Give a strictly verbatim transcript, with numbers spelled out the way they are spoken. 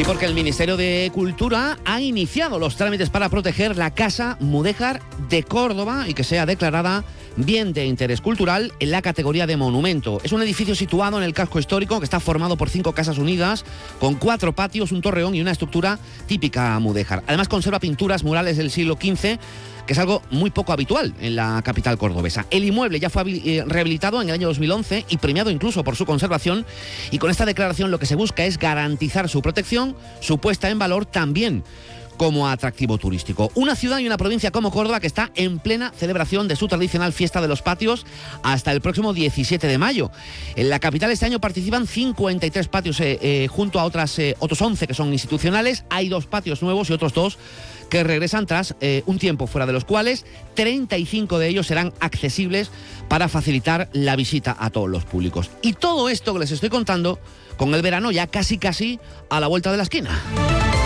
Sí, porque el Ministerio de Cultura ha iniciado los trámites para proteger la Casa Mudéjar de Córdoba y que sea declarada bien de interés cultural en la categoría de monumento. Es un edificio situado en el casco histórico que está formado por cinco casas unidas, con cuatro patios, un torreón y una estructura típica mudéjar. Además conserva pinturas murales del siglo quince, que es algo muy poco habitual en la capital cordobesa. El inmueble ya fue eh, rehabilitado en el año dos mil once y premiado incluso por su conservación, y con esta declaración lo que se busca es garantizar su protección, su puesta en valor también como atractivo turístico. Una ciudad y una provincia como Córdoba que está en plena celebración de su tradicional fiesta de los patios hasta el próximo diecisiete de mayo. En la capital este año participan cincuenta y tres patios eh, eh, junto a otras, eh, otros once que son institucionales. Hay dos patios nuevos y otros dos que regresan tras eh, un tiempo fuera, de los cuales treinta y cinco de ellos serán accesibles para facilitar la visita a todos los públicos. Y todo esto que les estoy contando con el verano ya casi casi a la vuelta de la esquina.